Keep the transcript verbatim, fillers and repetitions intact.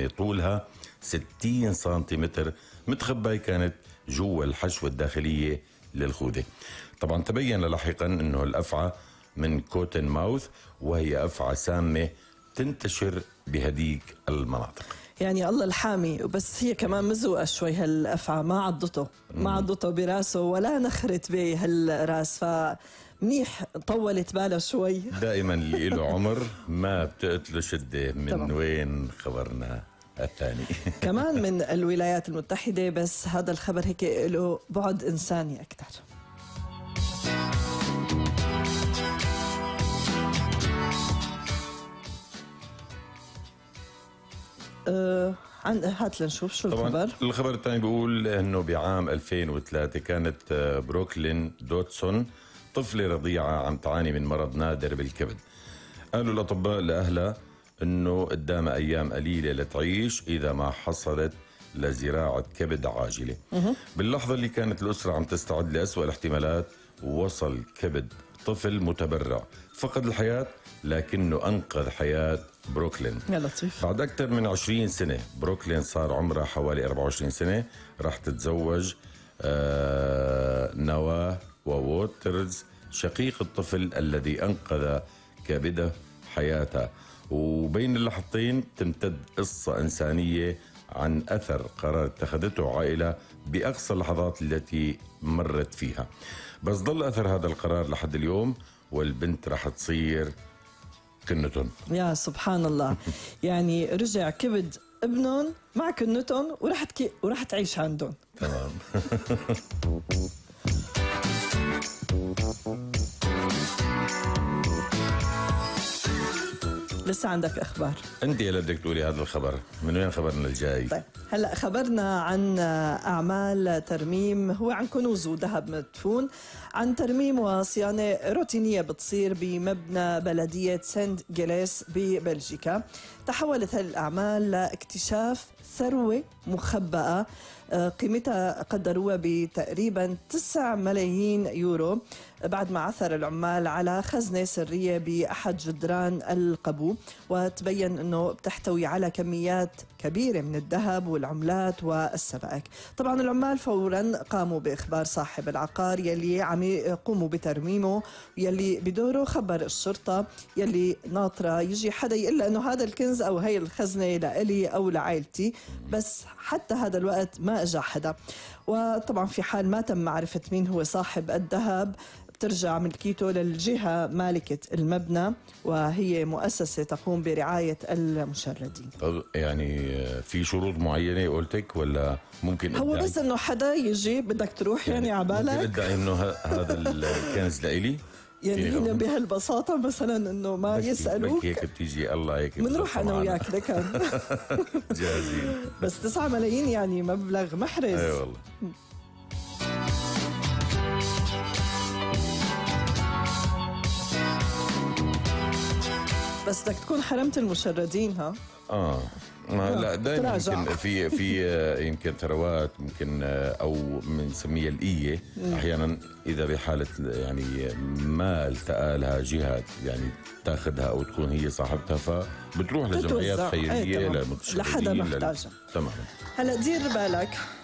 مبنى طولها ستين سنتيمتر متخبأة كانت جوا الحشوة الداخلية للخوذة. طبعا تبين لاحقا أنه الأفعى من كوتن ماوث، وهي أفعى سامة تنتشر بهديك المناطق. يعني الله الحامي، بس هي كمان مزوقة شوي هالأفعى، ما عضته ما عضته براسه ولا نخرت به هالراس، فمنيح طولت باله شوي. دائما اللي له عمر ما بتقتله شدة. من طبعا. وين خبرنا الثاني؟ كمان من الولايات المتحدة، بس هذا الخبر هيك له بعد إنساني أكثر. أه عن هات لنشوف شو الخبر. الخبر الثاني بيقول انه بعام ألفين وثلاثة كانت بروكلين دوتسون طفلة رضيعة عم تعاني من مرض نادر بالكبد. قالوا الأطباء لأهلها انه قدامها ايام قليلة لتعيش اذا ما حصلت لزراعة كبد عاجلة. باللحظة اللي كانت الأسرة عم تستعد لأسوأ الاحتمالات، وصل كبد طفل متبرع فقد الحياة، لكنه أنقذ حياة بروكلين. يا لطيف. بعد أكثر من عشرين سنة، بروكلين صار عمرها حوالي أربعة وعشرين سنة، راح تتزوج آه نواه ووترز شقيق الطفل الذي أنقذ كبده حياتها. وبين اللحظتين تمتد قصة إنسانية عن أثر قرار اتخذته عائلة بأقصى اللحظات التي مرت فيها. بس ضل أثر هذا القرار لحد اليوم، والبنت رح تصير كنتهم. يا سبحان الله. يعني رجع كبد ابنهم مع كنتهم ورح تكي ورح تعيش عندهم. تمام. لسه عندك أخبار؟ أنت اللي بدك تقولي هذا الخبر. من وين خبرنا الجاي؟ طيب هلأ خبرنا عن أعمال ترميم، هو عن كنوز وذهب مدفون، عن ترميم وصيانة روتينية بتصير بمبنى بلدية سانت جيليس ببلجيكا. تحولت هذه الأعمال لاكتشاف ثروة مخبأة قيمتها قدروها بتقريبا تسعة ملايين يورو، بعد ما عثر العمال على خزنة سرية بأحد جدران القبو، وتبين أنه بتحتوي على كميات كبيرة من الذهب والعملات والسبائك. طبعا العمال فورا قاموا بإخبار صاحب العقار يلي عم يقوموا بترميمه، يلي بدوره خبر الشرطة يلي ناطرة يجي حدا يقول أنه هذا الكنز أو هي الخزنة لإلي أو لعائلتي، بس حتى هذا الوقت ما اجى حدا. وطبعا في حال ما تم معرفة مين هو صاحب الذهب، بترجع ملكيته للجهة مالكة المبنى، وهي مؤسسة تقوم برعاية المشردين. طب يعني في شروط معينة قلتك ولا ممكن هو بس انه حدا يجي بدك تروح يعني, يعني عبالك ممكن ادعي انه هذا الكنز لإلي؟ يعني هنا بهالبساطة مثلا انه ما يسألوك هيك بتيجي الله هيك بنروح انا وياك لكن جاهزين. بس تسعة ملايين يعني مبلغ محرز. اي أيوة والله. بس بدك تكون حرمت المشردين. ها اه ما لا دائما يمكن في في يمكن ثروات ممكن او بنسميها الإية احيانا اذا بحاله يعني ما التقى لها جهات يعني تاخذها او تكون هي صاحبتها، فبتروح لجمعيات خيريه لمتشردين لحدا محتاجها. تمام. هلا دير بالك